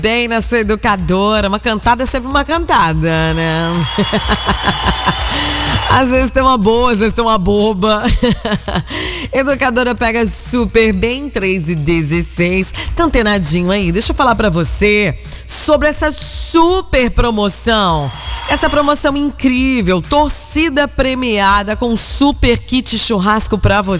bem na sua educadora. Uma cantada é sempre uma cantada, né? Às vezes tem uma boa, às vezes tem uma boba. Educadora pega super bem, 3h16. Tá antenadinho aí. Deixa eu falar pra você sobre essa super promoção. Essa promoção incrível, torcida premiada com super kit churrasco pra você.